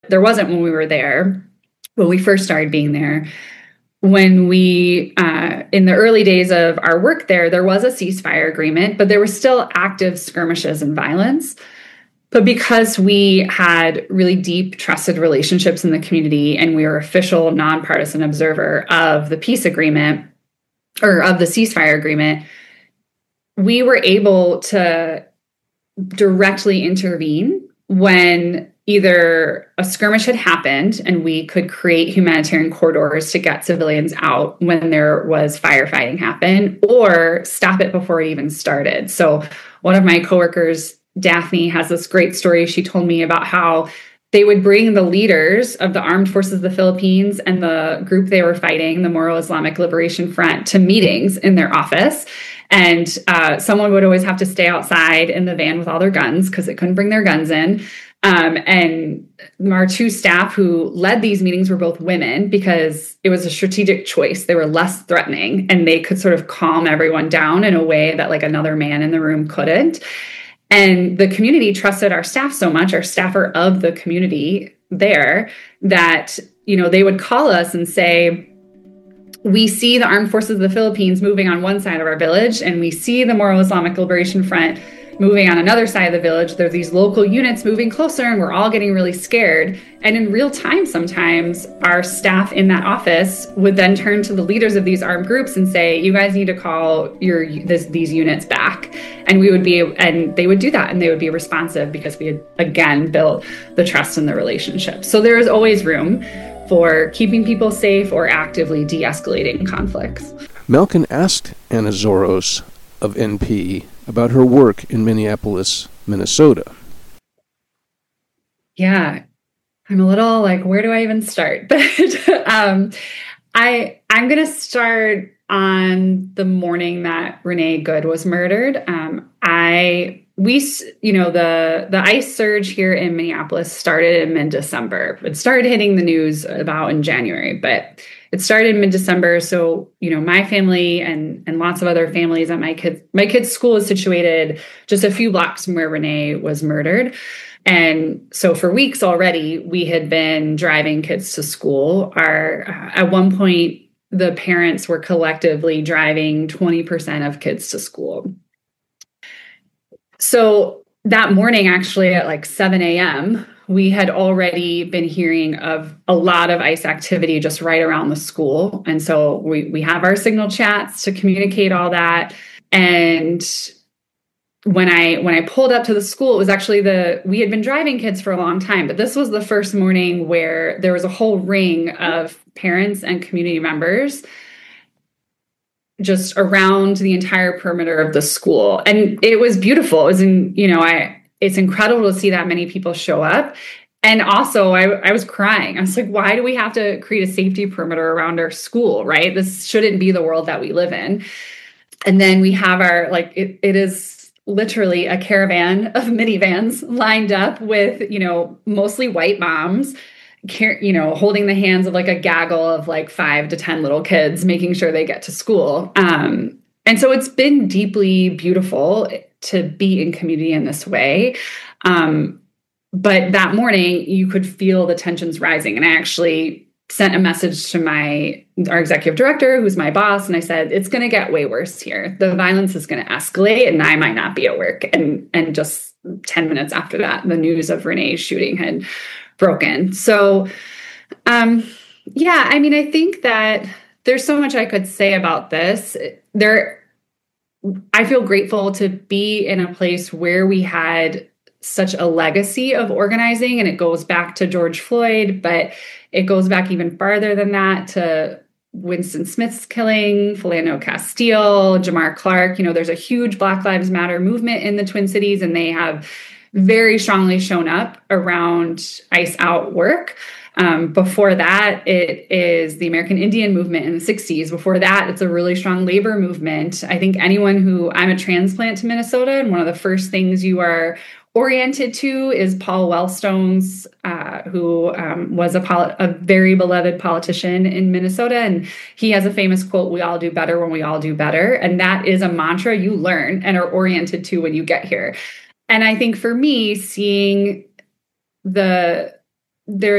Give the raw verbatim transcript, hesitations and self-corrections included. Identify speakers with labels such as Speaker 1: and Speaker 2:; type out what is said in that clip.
Speaker 1: There wasn't when we were there, when we first started being there. When we, uh, in the early days of our work there, there was a ceasefire agreement, but there were still active skirmishes and violence. But because we had really deep, trusted relationships in the community, and we were official, nonpartisan observer of the peace agreement or of the ceasefire agreement, we were able to directly intervene when either a skirmish had happened and we could create humanitarian corridors to get civilians out when there was firefighting happen, or stop it before it even started. So one of my coworkers, Daphne, has this great story she told me about how they would bring the leaders of the armed forces of the Philippines and the group they were fighting, the Moro Islamic Liberation Front, to meetings in their office. And uh, someone would always have to stay outside in the van with all their guns because they couldn't bring their guns in. Um, and our two staff who led these meetings were both women because it was a strategic choice. They were less threatening and they could sort of calm everyone down in a way that like another man in the room couldn't. And the community trusted our staff so much, our staff are of the community there, that, you know, they would call us and say, we see the armed forces of the Philippines moving on one side of our village, and we see the Moro Islamic Liberation Front moving on another side of the village. There are these local units moving closer, and we're all getting really scared. And in real time, sometimes our staff in that office would then turn to the leaders of these armed groups and say, you guys need to call your this, these units back. And we would be, and they would do that, and they would be responsive because we had, again, built the trust in the relationship. So there is always room for keeping people safe or actively de-escalating conflicts.
Speaker 2: Malkin asked Anna Zoros of N P about her work in Minneapolis, Minnesota.
Speaker 1: Yeah, I'm a little like, where do I even start? But um, I, I'm going to start on the morning that Renee Good was murdered. Um, I, we, you know, the, the ICE surge here in Minneapolis started in mid-December. It started hitting the news about in January, but it started in mid-December. So, you know, my family and, and lots of other families at my kids, my kids' school is situated just a few blocks from where Renee was murdered. And so for weeks already, we had been driving kids to school. Our, uh, at one point, the parents were collectively driving twenty percent of kids to school. So that morning, actually at like seven a.m., we had already been hearing of a lot of ICE activity just right around the school. And so we, we have our signal chats to communicate all that. And when I when I pulled up to the school, it was actually the, we had been driving kids for a long time, but this was the first morning where there was a whole ring of parents and community members just around the entire perimeter of the school. And it was beautiful. It was in, you know, I, it's incredible to see that many people show up. And also I, I was crying. I was like, why do we have to create a safety perimeter around our school, right? This shouldn't be the world that we live in. And then we have our, like, it, it is literally a caravan of minivans lined up with, you know, mostly white moms, you know, holding the hands of like a gaggle of like five to ten little kids, making sure they get to school. Um, and so it's been deeply beautiful to be in community in this way. Um, but that morning you could feel the tensions rising. And I actually sent a message to my, our executive director, who's my boss. And I said, it's going to get way worse here. The violence is going to escalate and I might not be at work. And, and just ten minutes after that, the news of Renee's shooting had broken. So, um, yeah, I mean, I think that there's so much I could say about this. There, I feel grateful to be in a place where we had such a legacy of organizing, and it goes back to George Floyd, but it goes back even farther than that to Winston Smith's killing, Philando Castile, Jamar Clark. You know, there's a huge Black Lives Matter movement in the Twin Cities, and they have very strongly shown up around ICE out work. Um, before that, it is the American Indian movement in the sixties. Before that, it's a really strong labor movement. I think anyone who, I'm a transplant to Minnesota, and one of the first things you are oriented to is Paul Wellstone's, uh, who um, was a, poli- a very beloved politician in Minnesota. And he has a famous quote, "We all do better when we all do better." And that is a mantra you learn and are oriented to when you get here. And I think for me, seeing the there